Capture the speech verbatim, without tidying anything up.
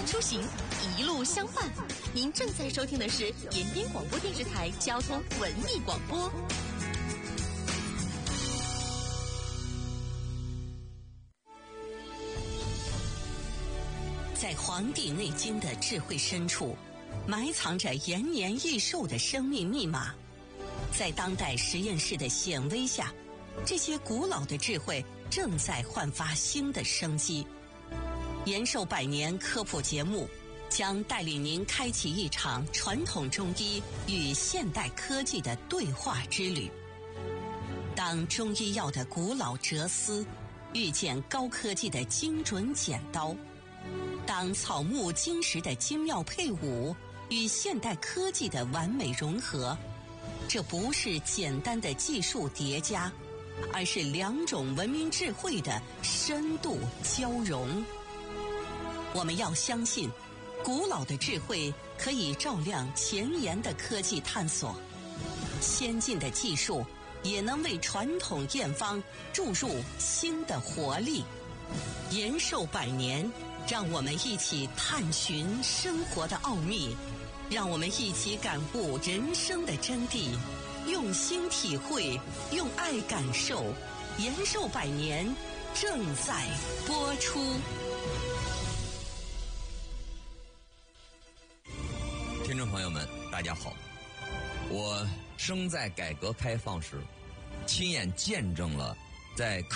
安出行，一路相伴。您正在收听的是延边广播电视台交通文艺广播。在《黄帝内经》的智慧深处，埋藏着延年益寿的生命密码。在当代实验室的显微下，这些古老的智慧正在焕发新的生机。延寿百年科普节目将带领您开启一场传统中医与现代科技的对话之旅。当中医药的古老哲思遇见高科技的精准剪刀，当草木金石的精妙配伍与现代科技的完美融合，这不是简单的技术叠加，而是两种文明智慧的深度交融。我们要相信，古老的智慧可以照亮前沿的科技探索，先进的技术也能为传统验方注入新的活力。延寿百年，让我们一起探寻生活的奥秘，让我们一起感悟人生的真谛，用心体会，用爱感受。延寿百年正在播出。 听众朋友们，大家好，我生在改革开放时，亲眼见证了在